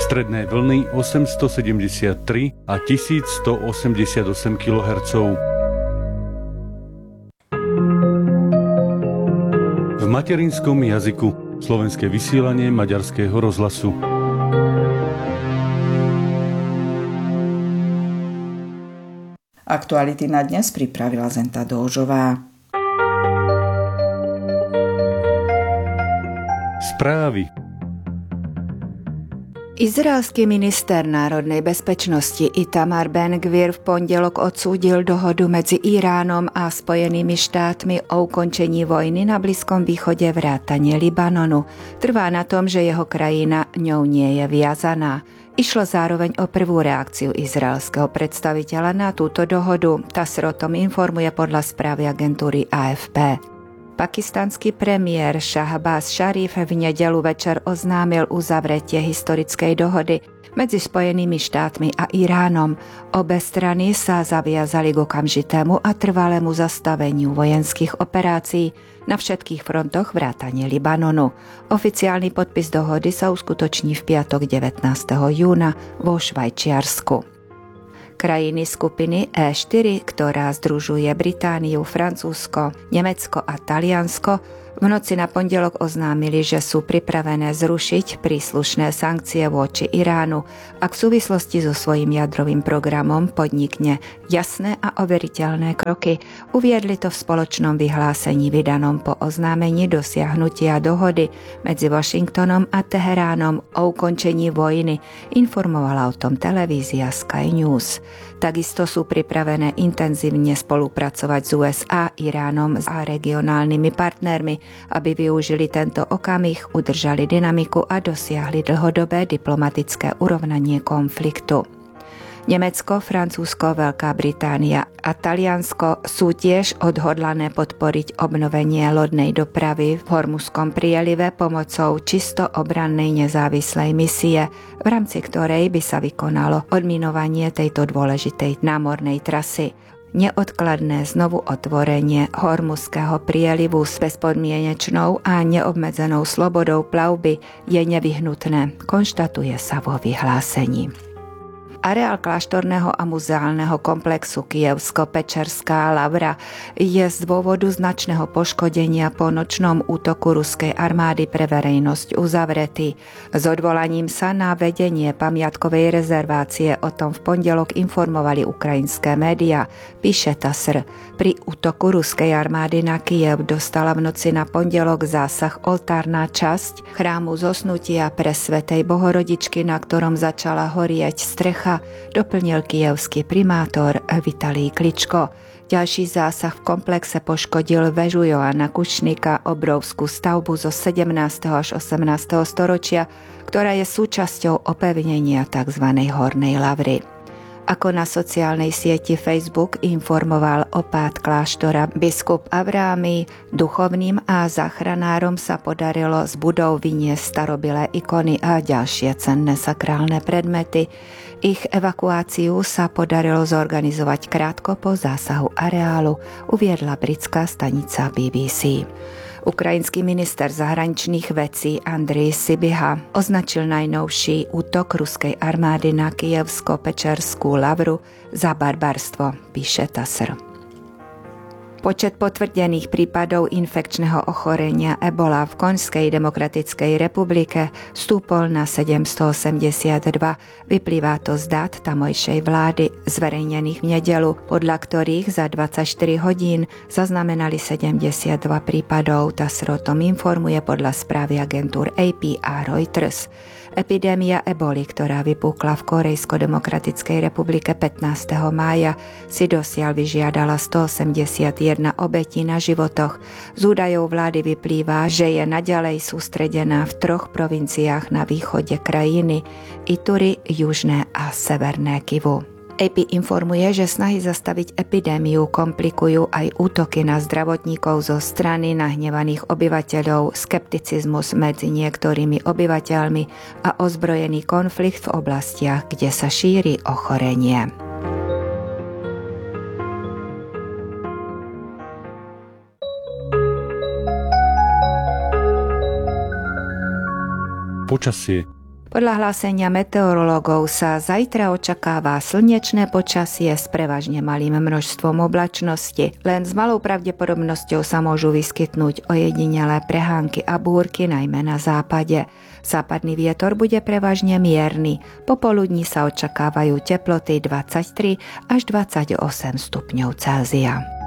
Stredné vlny 873 a 1188 kHz. V materinskom jazyku slovenské vysielanie Maďarského rozhlasu. Aktuality na dnes pripravila Zenta Dóžová. Správy. Izraelský minister národnej bezpečnosti Itamar Ben-Gvir v pondelok odsúdil dohodu medzi Iránom a Spojenými štátmi o ukončení vojny na Blízkom východe vrátane Libanonu. Trvá na tom, že jeho krajina ňou nie je viazaná. Išlo zároveň o prvú reakciu izraelského predstaviteľa na túto dohodu. TASR o tom informuje podľa správy agentúry AFP. Pakistanský premiér Shahbaz Sharif v nedeľu večer oznámil uzavretie historickej dohody medzi Spojenými štátmi a Iránom. Obe strany sa zaviazali k okamžitému a trvalému zastaveniu vojenských operácií na všetkých frontoch vrátane Libanonu. Oficiálny podpis dohody sa uskutoční v piatok 19. júna vo Švajčiarsku. Krajiny skupiny E4, ktorá združuje Britániu, Francúzsko, Nemecko a Taliansko, v noci na pondelok oznámili, že sú pripravené zrušiť príslušné sankcie voči Iránu, ak v súvislosti so svojím jadrovým programom podnikne jasné a overiteľné kroky. Uviedli to v spoločnom vyhlásení vydanom po oznámení dosiahnutia dohody medzi Washingtonom a Teheránom o ukončení vojny. Informovala o tom televízia Sky News. Takisto sú pripravené intenzívne spolupracovať s USA, Iránom a regionálnymi partnermi, aby využili tento okamih, udržali dynamiku a dosiahli dlhodobé diplomatické urovnanie konfliktu. Nemecko, Francúzsko, Veľká Británia a Taliansko sú tiež odhodlané podporiť obnovenie lodnej dopravy v Hormuzskom prielive pomocou čisto obrannej nezávislej misie, v rámci ktorej by sa vykonalo odminovanie tejto dôležitej námornej trasy. Neodkladné znovu otvorenie Hormuzského prielivu s bezpodmienečnou a neobmedzenou slobodou plavby je nevyhnutné, konštatuje sa vo vyhlásení. Areál kláštorného a muzeálneho komplexu Kyjevsko-Pečerská Lavra je z dôvodu značného poškodenia po nočnom útoku ruskej armády pre verejnosť uzavretý. S odvolaním sa na vedenie pamiatkovej rezervácie o tom v pondelok informovali ukrajinské médiá, píše TASR. Pri útoku ruskej armády na Kyjev dostala v noci na pondelok zásah oltárna časť chrámu Zosnutia pre Svätej Bohorodičky, na ktorom začala horieť strecha, doplnil kyjevský primátor Vitalij Kličko. Ďalší zásah v komplexe poškodil väžu Joana Kučníka, obrovskú stavbu zo 17. až 18. storočia, ktorá je súčasťou opevnenia tzv. Hornej Lavry. Ako na sociálnej sieti Facebook informoval opát kláštora biskup Avrámy, duchovným a záchranárom sa podarilo z budov vyniesť starobilé ikony a ďalšie cenné sakrálne predmety. Ich evakuáciu sa podarilo zorganizovať krátko po zásahu areálu, uviedla britská stanica BBC. Ukrajinský minister zahraničných vecí Andrej Sybiha označil najnovší útok ruskej armády na Kyjevsko-Pečerskú Lavru za barbarstvo, píše TASR. Počet potvrdených prípadov infekčného ochorenia Ebola v Konžskej demokratickej republike stúpol na 782. Vyplýva to z dát tamojšej vlády, zverejnených v nedeľu, podľa ktorých za 24 hodín zaznamenali 72 prípadov. TASR o tom informuje podľa správy agentúr AP a Reuters. Epidémia eboli, ktorá vypukla v Korejsko-demokratickej republike 15. mája, si dosiaľ vyžiadala 181 obetí na životoch. Z údajov vlády vyplýva, že je naďalej sústredená v 3 provinciách na východe krajiny: Ituri, Južné a Severné Kivu. AP informuje, že snahy zastaviť epidémiu komplikujú aj útoky na zdravotníkov zo strany nahnevaných obyvateľov, skepticizmus medzi niektorými obyvateľmi a ozbrojený konflikt v oblastiach, kde sa šíri ochorenie. Počasie. Podľa hlásenia meteorológov sa zajtra očakáva slnečné počasie s prevažne malým množstvom oblačnosti. Len s malou pravdepodobnosťou sa môžu vyskytnúť ojedinelé prehánky a búrky, najmä na západe. Západný vietor bude prevažne mierny. Popoludní sa očakávajú teploty 23 až 28 stupňov Celzia.